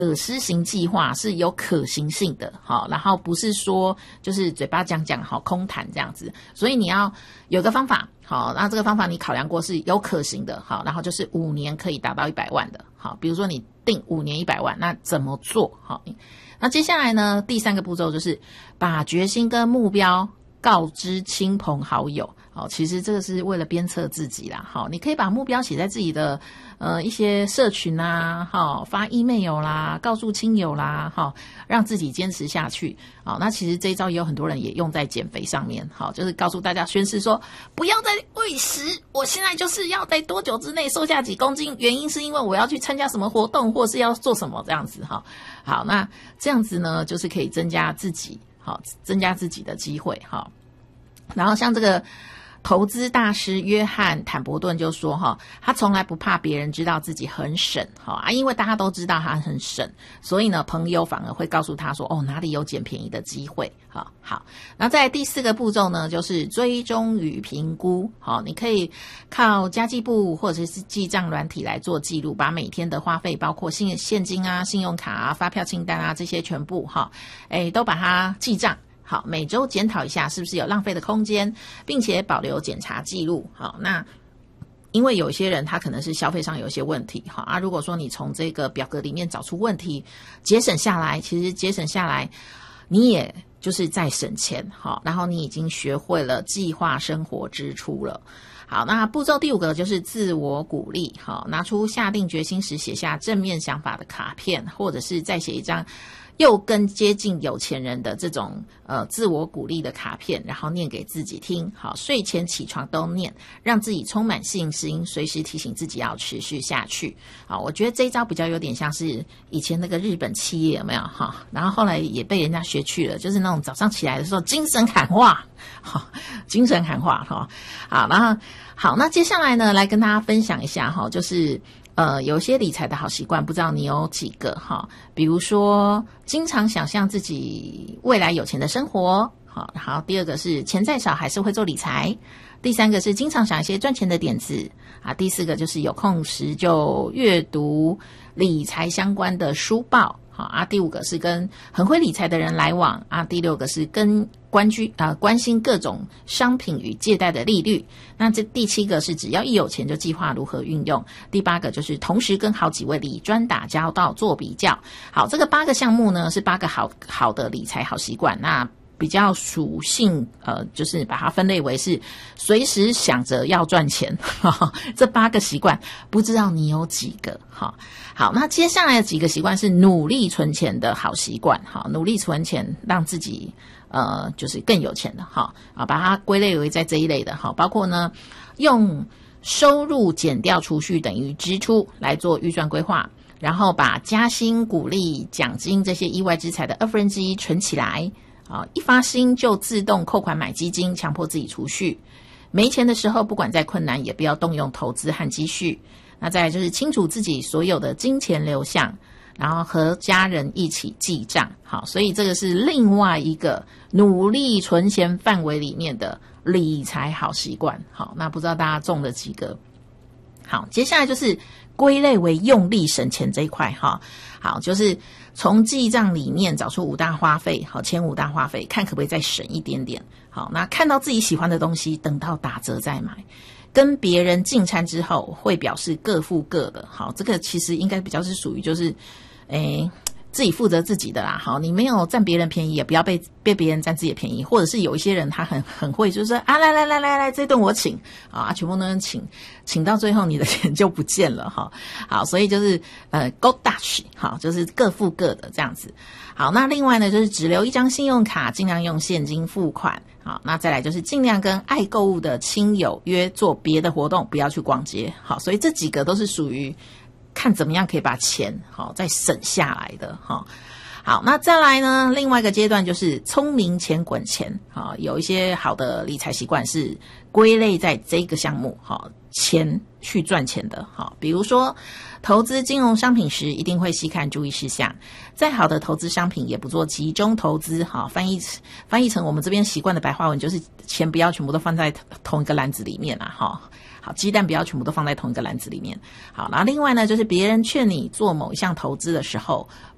可施行计划是有可行性的，好，然后不是说就是嘴巴讲讲好空谈这样子，所以你要有个方法，好，那这个方法你考量过是有可行的，好，然后就是5年可以达到100万的，好，比如说你定5年100万，那怎么做？好，那接下来呢，第3个步骤就是把决心跟目标告知亲朋好友。好，其实这个是为了鞭策自己啦。好，你可以把目标写在自己的一些社群啦，好，发 email 啦，告诉亲友啦，好，让自己坚持下去。好，那其实这一招也有很多人也用在减肥上面。好，就是告诉大家宣誓说，不要再喂食，我现在就是要在多久之内瘦下几公斤，原因是因为我要去参加什么活动，或是要做什么这样子哈。好，那这样子呢，就是可以增加自己的机会哈。然后像这个投资大师约翰坦伯顿就说他从来不怕别人知道自己很省因为大家都知道他很省，所以呢朋友反而会告诉他说哪里有捡便宜的机会。好，那在第4个步骤呢，就是追踪与评估。你可以靠家计簿或者是记账软体来做记录，把每天的花费包括现金啊、信用卡啊、发票清单啊这些全部都把它记账。好，每周检讨一下是不是有浪费的空间，并且保留检查记录。好，那因为有些人他可能是消费上有一些问题，如果说你从这个表格里面找出问题，节省下来，其实节省下来你也就是在省钱，然后你已经学会了计划生活支出了。好，那步骤第5个就是自我鼓励。好，拿出下定决心时写下正面想法的卡片，或者是再写一张又更接近有钱人的这种自我鼓励的卡片，然后念给自己听。好，睡前起床都念，让自己充满信心，随时提醒自己要持续下去。好，我觉得这一招比较有点像是以前那个日本企业有没有然后后来也被人家学去了，就是那种早上起来的时候精神喊话。好，精神喊话。好，然后好，那接下来呢，来跟大家分享一下就是有些理财的好习惯，不知道你有几个比如说经常想象自己未来有钱的生活。好，第2个是钱再少还是会做理财。第3个是经常想一些赚钱的点子第4个就是有空时就阅读理财相关的书报。第5个是跟很会理财的人来往第6个是跟关心各种商品与借贷的利率。那这第7个是只要一有钱就计划如何运用。第8个就是同时跟好几位理专打交道做比较。好，这个8个项目呢是8个好的理财好习惯。那比较属性就是把它分类为是随时想着要赚钱。这8个习惯不知道你有几个。好，那接下来的几个习惯是努力存钱的好习惯。努力存钱让自己就是更有钱的。把它归类为在这一类的。包括呢用收入减掉储蓄等于支出来做预算规划，然后把加薪、鼓励、奖金这些意外之财的1/2存起来。一发薪就自动扣款买基金，强迫自己储蓄。没钱的时候，不管再困难，也不要动用投资和积蓄。那再来就是清楚自己所有的金钱流向，然后和家人一起记账。好，所以这个是另外一个努力存钱范围里面的理财好习惯。好，那不知道大家中了几个？好，接下来就是归类为用力省钱这一块。好，就是从记账里面找出5大花费，前5大花费，看可不可以再省一点点。好，那看到自己喜欢的东西，等到打折再买。跟别人进餐之后，会表示各付各的。好，这个其实应该比较是属于就是自己负责自己的啦。好，你没有占别人便宜，也不要被别人占自己的便宜。或者是有一些人他很会，就是说来，这顿我请全部都能请到最后你的钱就不见了。好，所以就是go Dutch。好，就是各付各的这样子。好，那另外呢就是只留1张信用卡，尽量用现金付款。好，那再来就是尽量跟爱购物的亲友约做别的活动，不要去逛街。好，所以这几个都是属于看怎么样可以把钱再省下来的。好，那再来呢，另外一个阶段就是聪明钱滚钱。有一些好的理财习惯是归类在这个项目，钱去赚钱的。比如说投资金融商品时一定会细看注意事项，再好的投资商品也不做集中投资。翻译成我们这边习惯的白话文就是钱不要全部都放在同一个篮子里面啦。好，鸡蛋不要全部都放在同一个篮子里面。好，然后另外呢就是别人劝你做某一项投资的时候，